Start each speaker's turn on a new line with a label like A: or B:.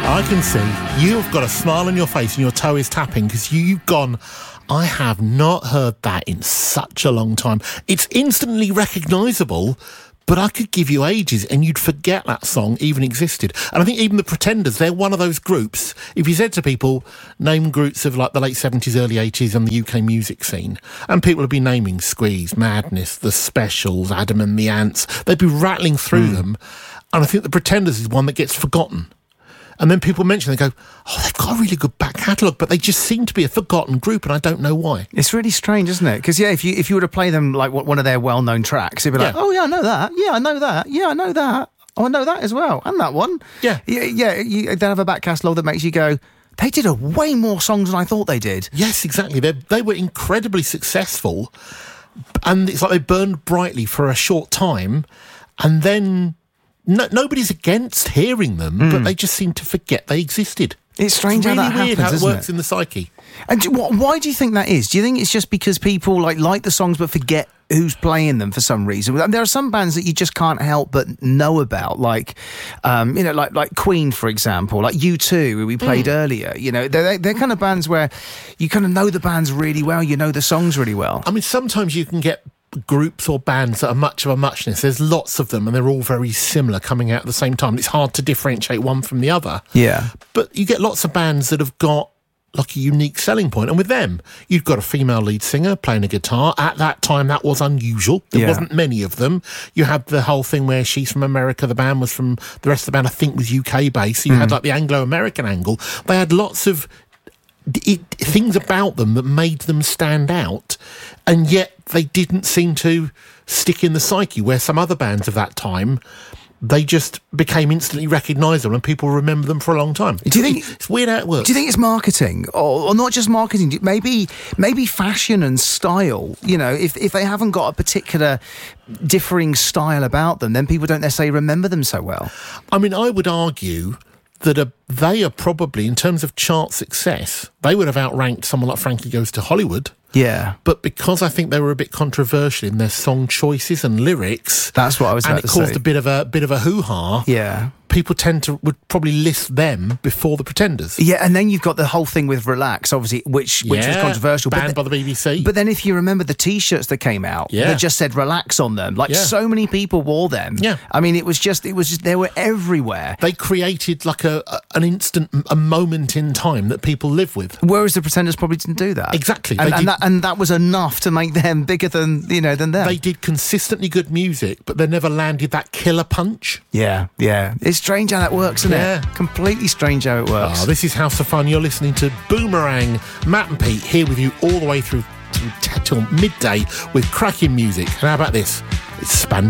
A: I can see you've got a smile on your face and your toe is tapping because you've gone, I have not heard that in such a long time. It's instantly recognisable, but I could give you ages and you'd forget that song even existed. And I think even the Pretenders, they're one of those groups. If you said to people, name groups of like the late 70s, early 80s on the UK music scene, and people would be naming Squeeze, Madness, The Specials, Adam and the Ants, they'd be rattling through them. And I think the Pretenders is one that gets forgotten. And then people mention, they go, oh, they've got a really good back catalogue, but they just seem to be a forgotten group, and I don't know why.
B: It's really strange, isn't it? Because, yeah, if you were to play them like one of their well-known tracks, it'd be like, oh, yeah, I know that. Yeah, I know that. Yeah, I know that. Oh, I know that as well. And that one.
A: Yeah.
B: They'll have a back catalogue that makes you go, they did a way more songs than I thought they did.
A: Yes, exactly. They were incredibly successful, and it's like they burned brightly for a short time, and then... nobody's against hearing them, but they just seem to forget they existed.
B: It's strange
A: really
B: how that happens,
A: how it
B: isn't
A: works
B: it?
A: in the psyche.
B: And why do you think that is? Do you think it's just because people like the songs but forget who's playing them for some reason? There are some bands that you just can't help but know about, like like Queen, for example, like U2, who we played earlier. You know, they're kind of bands where you kind of know the bands really well, you know the songs really well.
A: I mean, sometimes you can get groups or bands that are much of a muchness. There's lots of them and they're all very similar coming out at the same time. It's hard to differentiate one from the other.
B: Yeah.
A: But you get lots of bands that have got like a unique selling point. And with them, you've got a female lead singer playing a guitar. At that time, that was unusual. There wasn't many of them. You had the whole thing where she's from America, the band was from... The rest of the band, I think, was UK-based. So you had like the Anglo-American angle. They had lots of things about them that made them stand out, and yet they didn't seem to stick in the psyche, where some other bands of that time, they just became instantly recognisable and people remember them for a long time.
B: Do you think
A: it's weird how it works?
B: Do you think it's marketing, or not just marketing? Maybe fashion and style. You know, if they haven't got a particular differing style about them, then people don't necessarily remember them so well.
A: I mean, I would argue that they are probably, in terms of chart success, they would have outranked someone like Frankie Goes to Hollywood.
B: Yeah.
A: But because I think they were a bit controversial in their song choices and lyrics...
B: That's what I was about to say.
A: And it caused a bit of a hoo-ha.
B: Yeah.
A: People would probably list them before the Pretenders.
B: Yeah, and then you've got the whole thing with Relax, obviously, which was controversial.
A: Banned by the BBC.
B: But then if you remember the T-shirts that came out, that just said Relax on them, so many people wore them.
A: Yeah.
B: I mean, it was just they were everywhere.
A: They created like an instant, a moment in time that people live with.
B: Whereas the Pretenders probably didn't do that.
A: Exactly.
B: And that was enough to make them bigger than them.
A: They did consistently good music, but they never landed that killer punch.
B: Yeah. It's strange how that works, isn't it? Completely strange how it works.
A: This is House of Fun. You're listening to Boomerang. Matt and Pete here with you all the way through till midday with cracking music. And how about this? It's Spandau